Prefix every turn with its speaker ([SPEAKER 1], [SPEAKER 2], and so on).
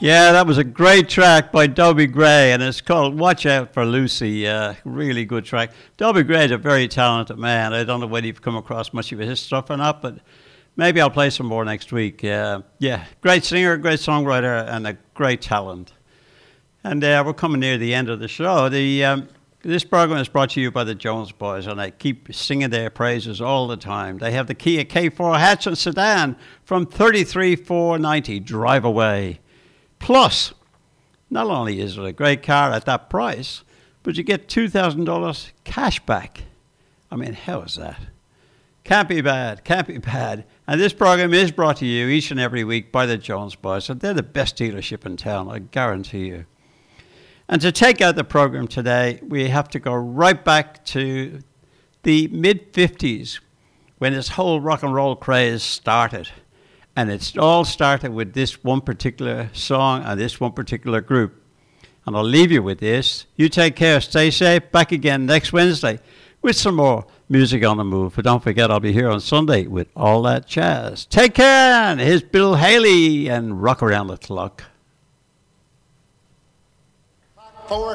[SPEAKER 1] Yeah, that was a great track by Dobie Gray, and it's called Watch Out for Lucy. Really good track. Dobie Gray is a very talented man. I don't know whether you've come across much of his stuff or not, but maybe I'll play some more next week. Yeah, great singer, great songwriter, and a great talent. And we're coming near the end of the show. This program is brought to you by the Jones Boys, and I keep singing their praises all the time. They have the Kia K4 hatch and sedan from $33,490. Drive away. Plus, not only is it a great car at that price, but you get $2,000 cash back. I mean, how is that? Can't be bad, can't be bad. And this program is brought to you each and every week by the Jones Boys, and they're the best dealership in town, I guarantee you. And to take out the program today, we have to go right back to the mid-50s when this whole rock and roll craze started. And it all started with this one particular song and this one particular group. And I'll leave you with this. You take care, stay safe. Back again next Wednesday with some more music on the move. But don't forget, I'll be here on Sunday with all that jazz. Take care. And here's Bill Haley and Rock Around the Clock.